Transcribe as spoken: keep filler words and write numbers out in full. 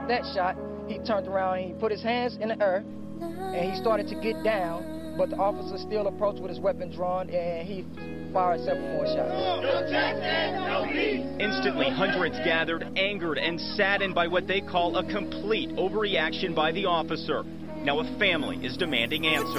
that shot, he turned around and he put his hands in the air and he started to get down, but the officer still approached with his weapon drawn and he fired several more shots. No Texas, no peace. Instantly, hundreds gathered, angered and saddened by what they call a complete overreaction by the officer. Now a family is demanding answers.